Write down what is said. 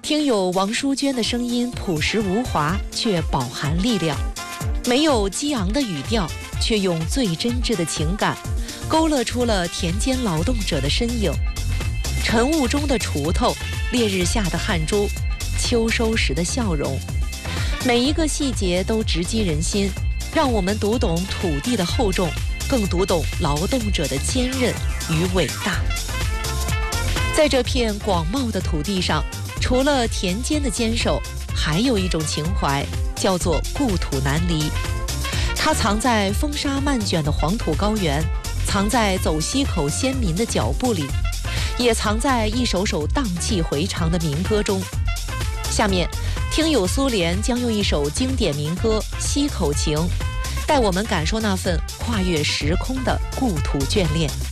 听友王淑娟的声音朴实无华，却饱含力量，没有激昂的语调，却用最真挚的情感勾勒出了田间劳动者的身影。晨雾中的锄头，烈日下的汗珠，秋收时的笑容，每一个细节都直击人心，让我们读懂土地的厚重，更读懂劳动者的坚韧与伟大。在这片广袤的土地上，除了田间的坚守，还有一种情怀，叫做故土难离。它藏在风沙漫卷的黄土高原，藏在走西口先民的脚步里，也藏在一首首荡气回肠的民歌中。下面，听友苏联将用一首经典民歌《西口情》，带我们感受那份跨越时空的故土眷恋。